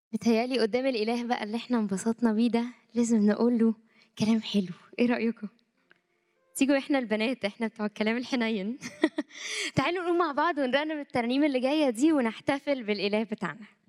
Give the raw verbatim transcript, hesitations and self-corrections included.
متهيأ لي قدّام الإله بقى اللي إحنا انبسطنا بيه ده، لازم نقول له كلام حلو، إيه رأيكم؟ تيجوا إحنا البنات، إحنا بتوع الكلام الحنيّن تعالوا نقوم مع بعض ونرنّم الترانيم اللي جاية دي ونحتفل بالإله بتاعنا.